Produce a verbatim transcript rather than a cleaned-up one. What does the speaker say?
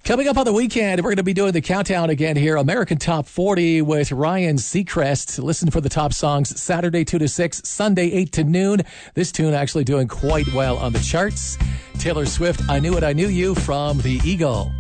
Coming up on the weekend, we're going to be doing the countdown again here. American Top forty with Ryan Seacrest. Listen for the top songs Saturday two to six, Sunday eight to noon. This tune actually doing quite well on the charts. Taylor Swift, I Knew It, I Knew You from The Eagle.